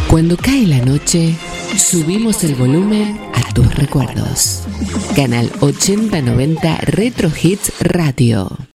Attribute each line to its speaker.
Speaker 1: Cuando cae la noche, subimos el volumen a tus recuerdos. Canal 8090 Retro Hits Radio.